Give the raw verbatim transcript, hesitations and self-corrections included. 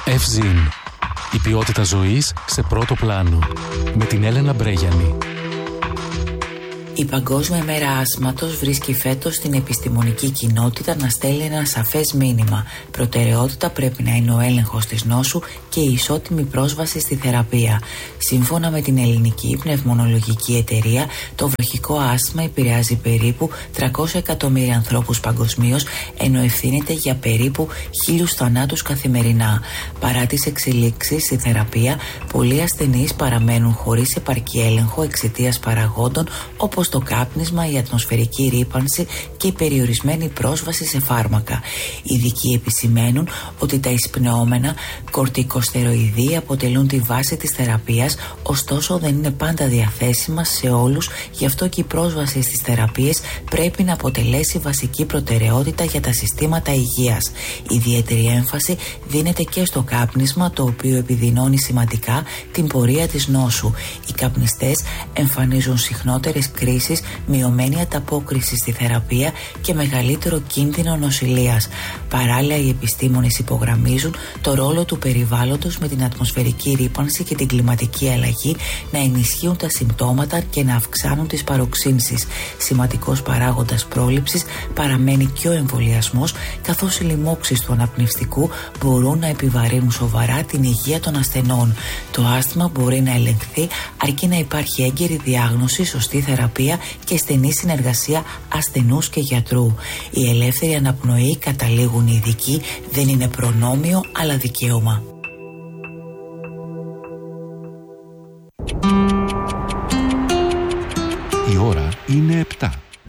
Ευζήν. Η ποιότητα ζωής σε πρώτο πλάνο. Με την Έλενα Μπρέγιανη. Η Παγκόσμια ημέρα άσθματος βρίσκει φέτος την επιστημονική κοινότητα να στέλνει ένα σαφές μήνυμα. Προτεραιότητα πρέπει να είναι ο έλεγχος της νόσου και η ισότιμη πρόσβαση στη θεραπεία. Σύμφωνα με την Ελληνική Πνευμονολογική Εταιρεία, το βροχικό άσθμα επηρεάζει περίπου τριακόσια εκατομμύρια ανθρώπους παγκοσμίως, ενώ ευθύνεται για περίπου χίλιους θανάτους καθημερινά. Παρά τις εξελίξεις στη θεραπεία, πολλοί ασθενείς παραμένουν χωρίς επαρκή έλεγχο εξαιτίας παραγόντων όπως το κάπνισμα, η ατμοσφαιρική ρύπανση και η περιορισμένη πρόσβαση σε φάρμακα. Οι ειδικοί επισημαίνουν ότι τα εισπνεώμενα κορτικοστεροειδή αποτελούν τη βάση της θεραπείας, ωστόσο δεν είναι πάντα διαθέσιμα σε όλους, γι' αυτό και η πρόσβαση στις θεραπείες πρέπει να αποτελέσει βασική προτεραιότητα για τα συστήματα υγείας. Ιδιαίτερη έμφαση δίνεται και στο κάπνισμα, το οποίο επιδεινώνει σημαντικά την πορεία της νόσου. Οι καπνιστές εμφανίζουν συχνότερες κρίσεις, μειωμένη ανταπόκριση στη θεραπεία και μεγαλύτερο κίνδυνο νοσηλείας. Παράλληλα, οι επιστήμονες υπογραμμίζουν το ρόλο του περιβάλλοντος με την ατμοσφαιρική ρύπανση και την κλιματική αλλαγή να ενισχύουν τα συμπτώματα και να αυξάνουν τις παροξύνσεις. Σημαντικός παράγοντας πρόληψης παραμένει και ο εμβολιασμός, καθώς οι λοιμώξεις του αναπνευστικού μπορούν να επιβαρύνουν σοβαρά την υγεία των ασθενών. Το άσθμα μπορεί να ελεγχθεί αρκεί να υπάρχει έγκαιρη διάγνωση, σωστή θεραπεία και στενή συνεργασία ασθενούς και γιατρού. Η ελεύθερη αναπνοή, καταλήγουν οι ειδικοί, δεν είναι προνόμιο αλλά δικαίωμα. Η ώρα είναι επτά.